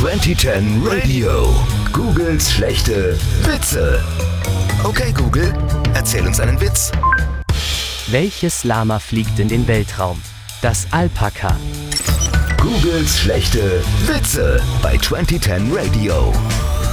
2010 Radio. Googles schlechte Witze. Okay, Google, erzähl uns einen Witz. Welches Lama fliegt in den Weltraum? Das Alpaka. Googles schlechte Witze bei 2010 Radio.